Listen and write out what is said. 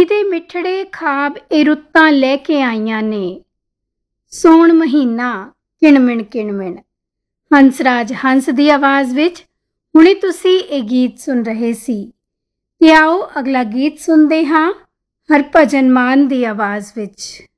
ਕਿਤੇ ਮਿੱਠੜੇ ਖਾਬ ਇਹ ਰੁੱਤਾਂ ਲੈ ਕੇ ਆਈਆਂ ਨੇ, ਸੌਣ ਮਹੀਨਾ ਕਿਣਮਿਣ ਕਿਣਮਿਣ। ਹੰਸਰਾਜ ਹੰਸ ਦੀ ਆਵਾਜ਼ ਵਿੱਚ ਹੁਣੇ ਤੁਸੀਂ ਇਹ ਗੀਤ ਸੁਣ ਰਹੇ ਸੀ। ਤੇ ਆਓ ਅਗਲਾ ਗੀਤ ਸੁਣਦੇ ਹਾਂ ਹਰਭਜਨ ਮਾਨ ਦੀ ਆਵਾਜ਼ ਵਿੱਚ।